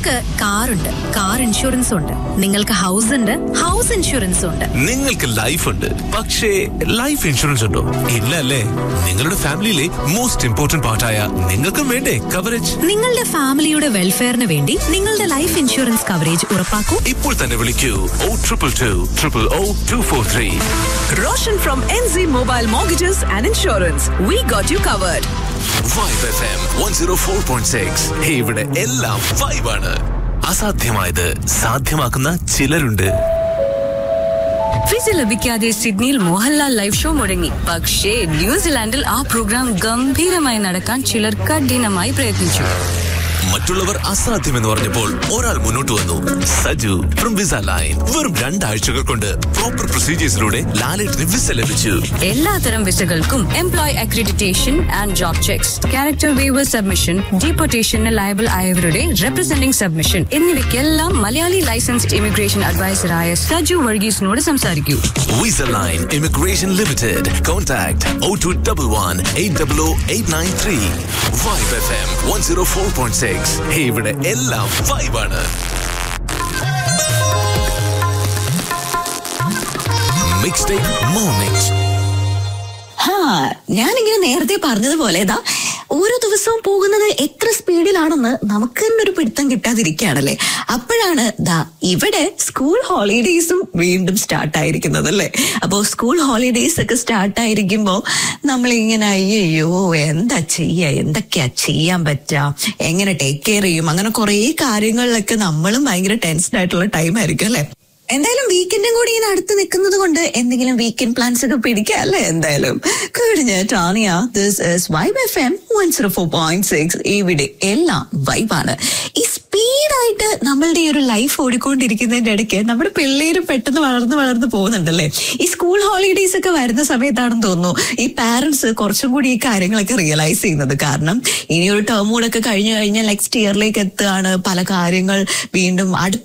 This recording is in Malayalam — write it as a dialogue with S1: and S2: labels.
S1: നിങ്ങൾക്ക് കാറുണ്ട്, കാർ ഇൻഷുറൻസ് ഉണ്ട്. നിങ്ങൾക്ക് ഹൗസ് ഉണ്ട്, ഹൗസ് ഇൻഷുറൻസ് ഉണ്ട്.
S2: നിങ്ങൾക്ക് ലൈഫ് ഉണ്ട്, പക്ഷേ ലൈഫ് ഇൻഷുറൻസ് ഉണ്ടോ? ഇല്ല അല്ലേ? നിങ്ങളുടെ ഫാമിലിയിലെ മോസ്റ്റ് ഇമ്പോർട്ടന്റ് പാർട്ടായ നിങ്ങൾക്കും വേണ്ടേ കവറേജ്?
S1: നിങ്ങളുടെ ഫാമിലിയുടെ വെൽഫെയറിന് വേണ്ടി നിങ്ങളുടെ ലൈഫ് ഇൻഷുറൻസ് കവറേജ് ഉറപ്പാക്കൂ.
S2: ഇപ്പോൾ തന്നെ വിളിക്കൂ 0222
S3: Roshan from NZ Mobile Mortgages and Insurance. We got you covered.
S2: Vibe FM 104.6. ഇവിടെ എല്ലാം vibe ആണ്. അസാധ്യമായത് സാധ്യമാക്കുന്ന ചിലരുണ്ട്.
S4: വിസ ലഭിക്കാതെ സിഡ്നിയിൽ മോഹൻലാൽ ലൈവ് ഷോ മുടങ്ങി. പക്ഷേ ന്യൂസിലാൻഡിൽ ആ പ്രോഗ്രാം ഗംഭീരമായി നടക്കാൻ ചിലർ കഠിനമായി പ്രയത്നിച്ചു.
S2: മറ്റുള്ളവർ അസാധ്യമെന്ന് പറഞ്ഞപ്പോൾ ഒരാൾ മുന്നോട്ട് വന്നു. Saju from visa line. വെറും 2 ആഴ്ചകൾ കൊണ്ട് പ്രോപ്പർ പ്രൊസീജിയേഴ്സിലൂടെ ലാലേട്ടിന് വിസ ലഭിച്ചു.
S4: എല്ലാത്തരം വിസകൾക്കും employ accreditation and job checks, character waiver submission, ഡീപ്പോർട്ടേഷന് liable ആയവരുടെ representing submission എന്നിവയ്ക്കെല്ലാം Malayali licensed immigration അഡ്വൈസറായ Saju വർഗീസിനോട് സംസാരിക്കൂ.
S2: Visa line immigration limited. Contact 0211800893. Vibe FM 104.6. ഇവിടെ എല്ലാം വൈബാണ്. Mix day mornings.
S5: ഞാനിങ്ങനെ നേരത്തെ പറഞ്ഞതുപോലെ ഓരോ ദിവസവും പോകുന്നത് എത്ര സ്പീഡിലാണെന്ന് നമുക്ക് തന്നെ ഒരു പിടുത്തം കിട്ടാതിരിക്കുകയാണല്ലേ. അപ്പോഴാണ് ഇവിടെ സ്കൂൾ ഹോളിഡേയ്സും വീണ്ടും സ്റ്റാർട്ടായിരിക്കുന്നത് അല്ലേ. അപ്പോൾ സ്കൂൾ ഹോളിഡേയ്സ് ഒക്കെ സ്റ്റാർട്ടായിരിക്കുമ്പോൾ നമ്മളിങ്ങനെ അയ്യോ എന്താ ചെയ്യുക, എന്തൊക്കെയാ ചെയ്യാൻ പറ്റുക, എങ്ങനെ ടേക്ക് കെയർ ചെയ്യും, അങ്ങനെ കുറേ കാര്യങ്ങളിലൊക്കെ നമ്മളും ഭയങ്കര ടെൻസ്ഡ് ആയിട്ടുള്ള ടൈം ആയിരിക്കും അല്ലേ. എന്തായാലും വീക്കെൻഡും കൂടി ഇങ്ങനെ അടുത്ത് നിൽക്കുന്നത് കൊണ്ട് എന്തെങ്കിലും വീക്കെൻഡ് പ്ലാൻസ് ഒക്കെ പിടിക്കാം അല്ലേ. എന്തായാലും ടാണിയ, ദിസ് ഈസ് വൈബ് FM 104.6. ഇവിടെ എല്ലാം വൈബാണ്. ഈ സ്പീഡായിട്ട് നമ്മളുടെ ഈ ഒരു ലൈഫ് ഓടിക്കൊണ്ടിരിക്കുന്നതിന്റെ ഇടയ്ക്ക് നമ്മുടെ പിള്ളേര് പെട്ടെന്ന് വളർന്ന് പോകുന്നുണ്ടല്ലേ. ഈ സ്കൂൾ ഹോളിഡേയ്സ് ഒക്കെ വരുന്ന സമയത്താണെന്ന് തോന്നുന്നു ഈ പാരന്റ്സ് കുറച്ചും കൂടി ഈ കാര്യങ്ങളൊക്കെ റിയലൈസ് ചെയ്യുന്നത്. കാരണം ഇനിയൊരു ടേം കൂടെ ഒക്കെ കഴിഞ്ഞു കഴിഞ്ഞാൽ നെക്സ്റ്റ് ഇയറിലേക്ക് എത്തുകയാണ്. പല കാര്യങ്ങൾ വീണ്ടും അടുത്ത